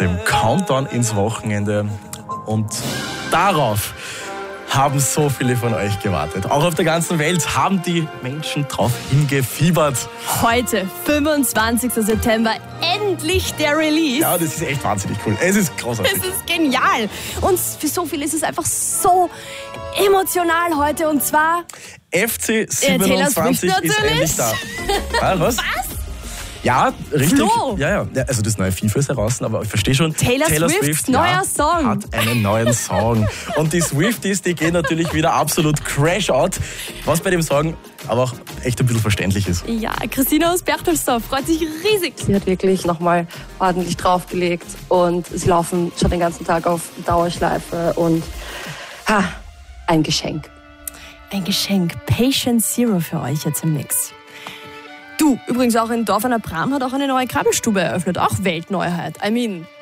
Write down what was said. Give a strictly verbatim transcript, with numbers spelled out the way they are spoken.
Im Countdown ins Wochenende. Und darauf haben so viele von euch gewartet. Auch auf der ganzen Welt haben die Menschen drauf hingefiebert. Heute, fünfundzwanzigster September, endlich der Release. Ja, das ist echt wahnsinnig cool. Es ist großartig. Es ist genial. Und für so viele ist es einfach so emotional heute. Und zwar F C siebenundzwanzig äh, ist endlich da. Ah, was? Was? Ja, richtig. Flo. Ja, ja. Also das neue FIFA ist heraus, aber ich verstehe schon. Taylor, Taylor Swifts Swift, neuer ja, Song. Hat einen neuen Song. Und die Swifties, die gehen natürlich wieder absolut crash out. Was bei dem Song aber auch echt ein bisschen verständlich ist. Ja, Christina aus Berchtesgaden freut sich riesig. Sie hat wirklich nochmal ordentlich draufgelegt und sie laufen schon den ganzen Tag auf Dauerschleife und ha, ein Geschenk. Ein Geschenk. Patient Zero für euch jetzt im Mix. Du, übrigens auch in Dorf an der Bram hat auch eine neue Krabbelstube eröffnet. Auch Weltneuheit. I mean,